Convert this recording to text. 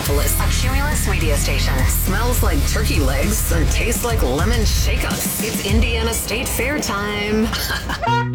Indianapolis, a Cumulus radio station. Smells like turkey legs and tastes like lemon shake-ups. It's Indiana State Fair time.